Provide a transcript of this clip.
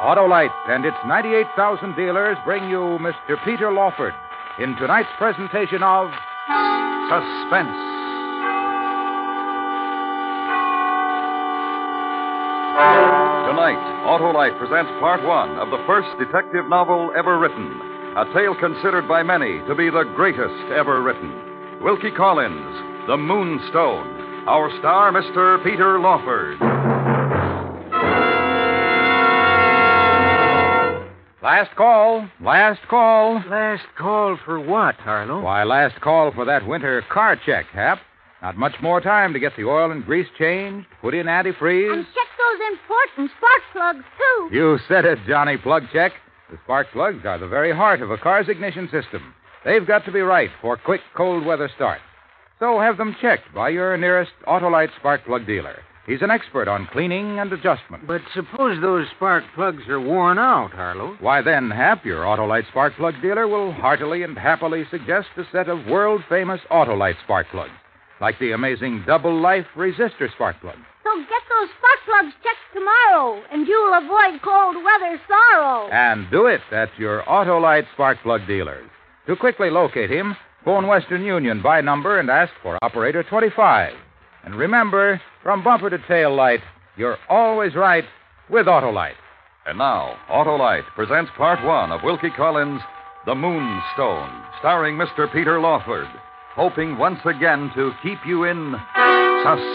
Autolite and its 98,000 dealers bring you Mr. Peter Lawford in tonight's presentation of Suspense. Tonight, Autolite presents part one of the first detective novel ever written, a tale considered by many to be the greatest ever written. Wilkie Collins, The Moonstone. Our star, Mr. Peter Lawford. Last call. Last call for what, Harlow? Why, last call for that winter car check, Hap. Not much more time to get the oil and grease changed, put in antifreeze. And check those important spark plugs, too. You said it, Johnny Plug Check. The spark plugs are the very heart of a car's ignition system. They've got to be right for quick cold weather start. So have them checked by your nearest Autolite spark plug dealer. He's an expert on cleaning and adjustment. But suppose those spark plugs are worn out, Harlow. Why then, Hap, your Autolite spark plug dealer will heartily and happily suggest a set of world-famous Autolite spark plugs, like the amazing Double Life resistor spark plug. So get those spark plugs checked tomorrow, and you'll avoid cold weather sorrow. And do it at your Autolite spark plug dealers. To quickly locate him, phone Western Union by number and ask for operator 25. And remember, from bumper to tail light, you're always right with Autolite. And now, Autolite presents part one of Wilkie Collins' The Moonstone, starring Mr. Peter Lawford, hoping once again to keep you in suspense.